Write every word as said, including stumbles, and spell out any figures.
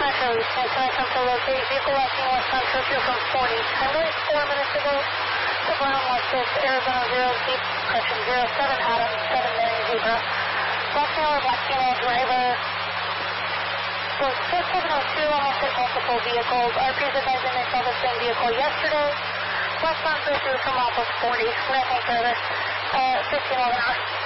Charlie, can I come to locate vehicle left north on Tokyo from forty? I believe four minutes ago, the ground was this Arizona zero deep correction zero seven Adam seven Mary Zebra. Black Taylor, Black Kilo driver. So four seven oh two almost hit multiple vehicles. R Ps advising they saw the same vehicle yesterday. Westbound pursuit from Office forty. Ramping further. Uh, fifteen over an hour.